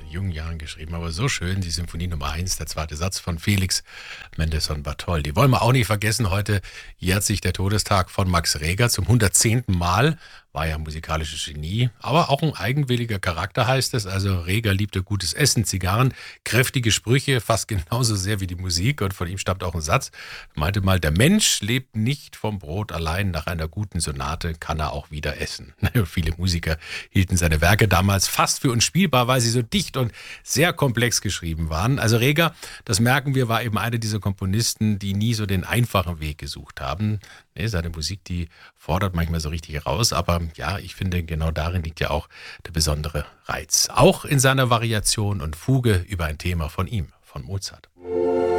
jungen Jahren geschrieben, aber so schön, die Symphonie Nummer 1, der zweite Satz von Felix Mendelssohn Bartholdy. Die wollen wir auch nicht vergessen, heute jährt sich der Todestag von Max Reger zum 110. Mal. War ja ein musikalisches Genie, aber auch ein eigenwilliger Charakter heißt es. Also Reger liebte gutes Essen, Zigarren, kräftige Sprüche, fast genauso sehr wie die Musik. Und von ihm stammt auch ein Satz, er meinte mal, der Mensch lebt nicht vom Brot allein, nach einer guten Sonate kann er auch wieder essen. Viele Musiker hielten seine Werke damals fast für unspielbar, weil sie so dicht und sehr komplex geschrieben waren. Also Reger, das merken wir, war eben einer dieser Komponisten, die nie so den einfachen Weg gesucht haben. Seine Musik, die fordert manchmal so richtig raus, aber ja, ich finde, genau darin liegt ja auch der besondere Reiz. Auch in seiner Variation und Fuge über ein Thema von ihm, von Mozart.